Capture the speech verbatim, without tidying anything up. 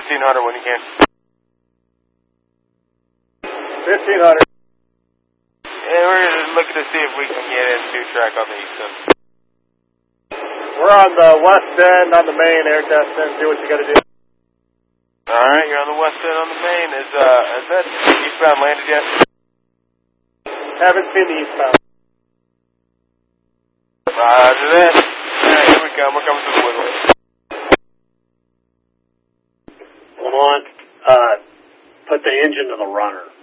fifteen hundred when you can. fifteen hundred. Yeah, we're looking to see if we can get in two track on the east end. We're on the west end on the main air testing. Do what you got to do. All right, you're on the west end on the main. Is uh, is that eastbound landed yet? Haven't seen the eastbound. Roger that. All right, here we come. We're coming to the wiggle. Lamont, uh, put the engine to the runner.